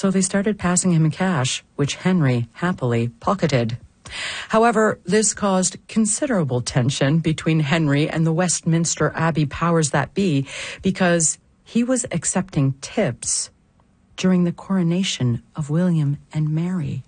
so they started passing him cash, which Henry happily pocketed. However, this caused considerable tension between Henry and the Westminster Abbey powers that be, because he was accepting tips during the coronation of William and Mary.